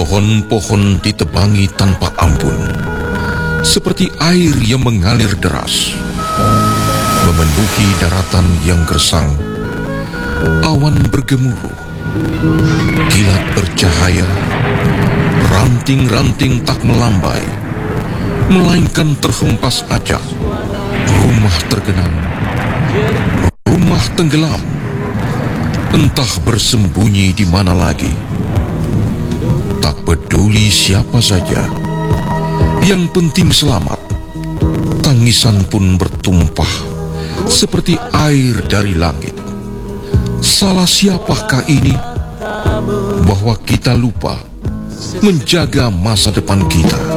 Pohon-pohon ditebangi tanpa ampun, seperti air yang mengalir deras, memenuhi daratan yang gersang. Awan bergemuruh, kilat bercahaya, ranting-ranting tak melambai, melainkan terhempas acak. Rumah tergenang, rumah tenggelam, entah bersembunyi di mana lagi. Tak peduli siapa saja, yang penting selamat. Tangisan pun bertumpah seperti air dari langit. Salah siapakah ini? Bahwa kita lupa menjaga masa depan kita.